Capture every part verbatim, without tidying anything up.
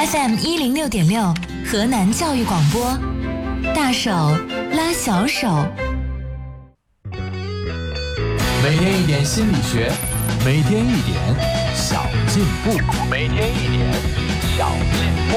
F M 一零六点六，河南教育广播，大手拉小手。 每天一点心理学，每天一点小进步，每天一点小进步。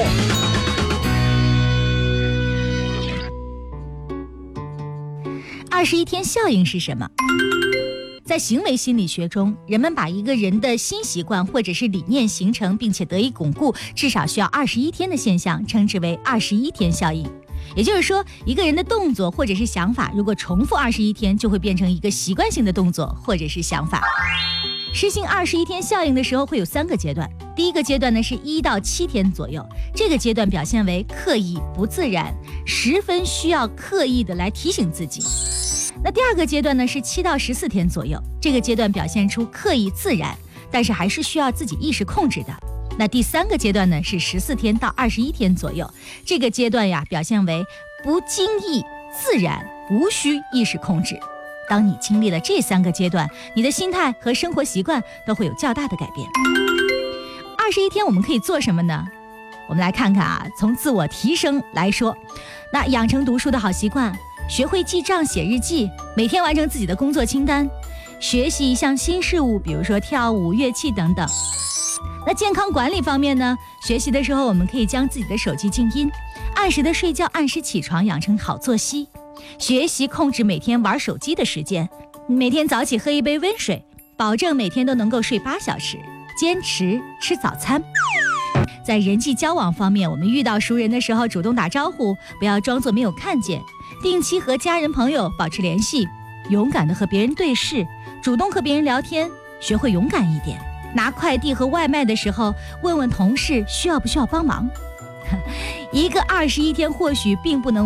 二十一天效应是什么？在行为心理学中，人们把一个人的新习惯或者是理念形成并且得以巩固，至少需要二十一天的现象，称之为二十一天效应。也就是说，一个人的动作或者是想法，如果重复二十一天，就会变成一个习惯性的动作或者是想法。实行二十一天效应的时候，会有三个阶段。第一个阶段呢是一到七天左右，这个阶段表现为刻意不自然，十分需要刻意的来提醒自己。那第二个阶段呢是七到十四天左右，这个阶段表现出刻意自然，但是还是需要自己意识控制的。那第三个阶段呢是十四天到二十一天左右，这个阶段呀表现为不经意自然，无需意识控制。当你经历了这三个阶段，你的心态和生活习惯都会有较大的改变。二十一天我们可以做什么呢？我们来看看啊，从自我提升来说，那养成读书的好习惯，学会记账写日记，每天完成自己的工作清单，学习一项新事物，比如说跳舞、乐器等等。那健康管理方面呢，学习的时候我们可以将自己的手机静音，按时的睡觉，按时起床，养成好作息。学习控制每天玩手机的时间，每天早起喝一杯温水，保证每天都能够睡八小时，坚持吃早餐。在人际交往方面，我们遇到熟人的时候主动打招呼，不要装作没有看见，定期和家人朋友保持联系，勇敢地和别人对视，主动和别人聊天，学会勇敢一点。拿快递和外卖的时候，问问同事需要不需要帮忙。一个二十一天或许并不能